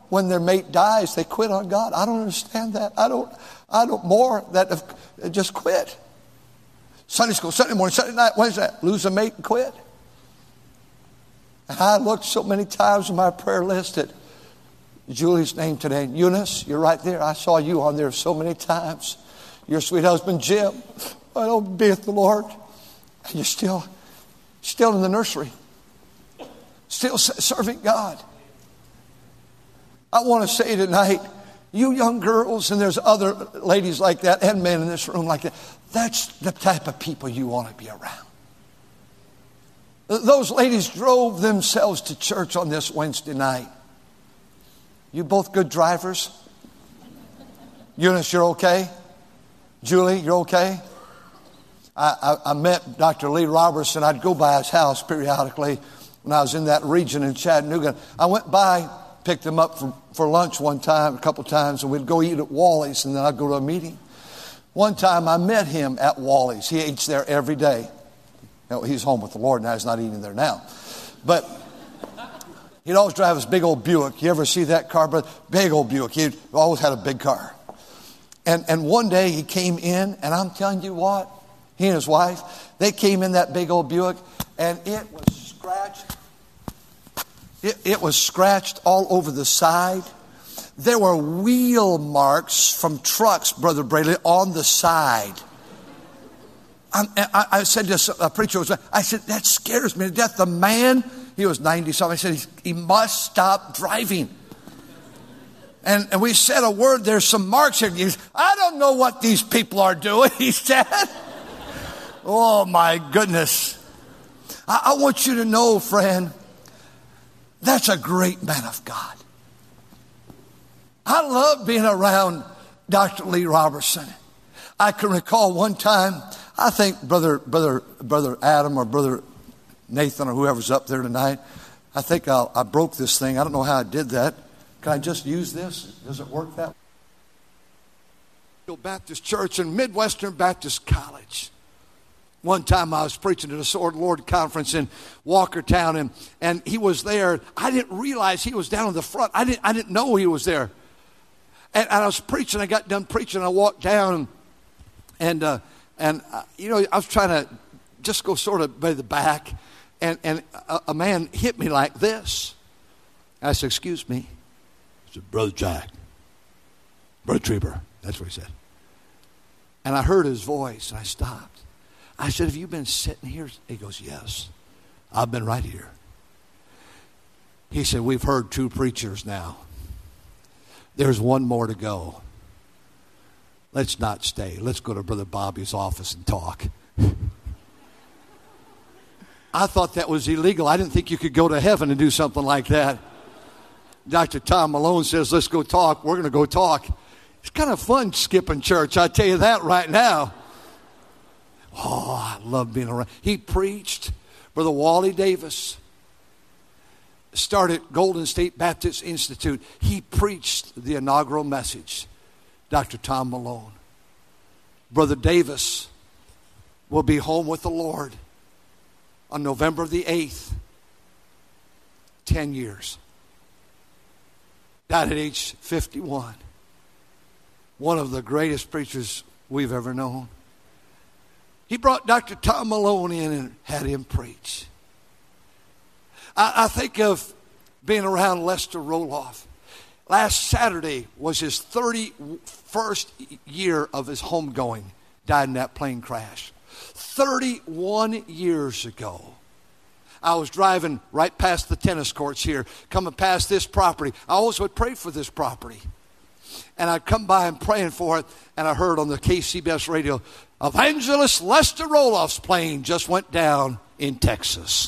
when their mate dies, they quit on God. I don't understand that. I don't more that have just quit. Sunday school, Sunday morning, Sunday night, Wednesday night, lose a mate and quit. And I looked so many times on my prayer list at Julie's name today. Eunice, you're right there. I saw you on there so many times. Your sweet husband, Jim. I don't be with the Lord. And you're still in the nursery. Still serving God. I want to say tonight, you young girls, and there's other ladies like that and men in this room like that, that's the type of people you want to be around. Those ladies drove themselves to church on this Wednesday night. You both good drivers? Eunice, you're okay? Julie, you're okay? I met Dr. Lee Robertson. I'd go by his house periodically when I was in that region in Chattanooga. I went by, picked him up for lunch one time, a couple times, and we'd go eat at Wally's, and then I'd go to a meeting. One time I met him at Wally's. He eats there every day. You know, he's home with the Lord now. He's not eating there now. But he'd always drive his big old Buick. You ever see that car? But big old Buick. He always had a big car. And one day he came in, and I'm telling you what, he and his wife, they came in that big old Buick, and it was scratched. It was scratched all over the side. There were wheel marks from trucks, Brother Braley, on the side. I said to a preacher, I said, that scares me to death. The man, he was 90-something. I said, he must stop driving. And we said a word, there's some marks here. He said, I don't know what these people are doing, he said. Oh, my goodness. I want you to know, friend, that's a great man of God. I love being around Dr. Lee Robertson. I can recall one time, I think Brother Adam or Brother Nathan or whoever's up there tonight, I think I broke this thing. I don't know how I did that. Can I just use this? Does it work that way? Baptist Church and Midwestern Baptist College. One time I was preaching at a Sword Lord conference in Walkertown, and he was there. I didn't realize he was down in the front. I didn't know he was there. And I was preaching. I got done preaching. I walked down, and you know, I was trying to just go sort of by the back, and a man hit me like this. I said, "Excuse me." He said, "Brother Jack, Brother Trieber." That's what he said. And I heard his voice, and I stopped. I said, "Have you been sitting here?" He goes, "Yes, I've been right here." He said, "We've heard two preachers now. There's one more to go. Let's not stay. Let's go to Brother Bobby's office and talk." I thought that was illegal. I didn't think you could go to heaven and do something like that. Dr. Tom Malone says, "Let's go talk." We're going to go talk. It's kind of fun skipping church, I tell you that right now. Oh, I love being around. He preached. Brother Wally Davis started Golden State Baptist Institute. He preached the inaugural message. Dr. Tom Malone. Brother Davis will be home with the Lord on November the 8th. 10 years. Died at age 51. One of the greatest preachers we've ever known. He brought Dr. Tom Malone in and had him preach. I think of being around Lester Roloff. Last Saturday was his 31st year of his homegoing. Died in that plane crash. 31 years ago. I was driving right past the tennis courts here, coming past this property. I always would pray for this property. And I'd come by and praying for it, and I heard on the KCBS radio, Evangelist Lester Roloff's plane just went down in Texas.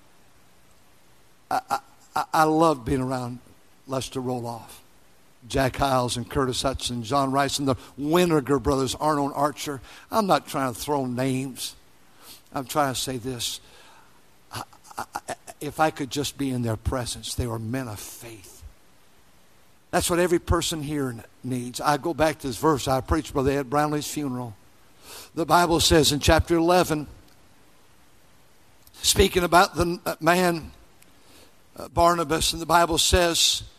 I love being around Lester Roloff, Jack Hiles and Curtis Hudson, John Rice, and the Winnegar brothers, Arnold Archer. I'm not trying to throw names. I'm trying to say this. If I could just be in their presence, they were men of faith. That's what every person here needs. I go back to this verse I preached Brother Ed Brownlee's funeral. The Bible says in chapter 11, speaking about the man Barnabas, and the Bible says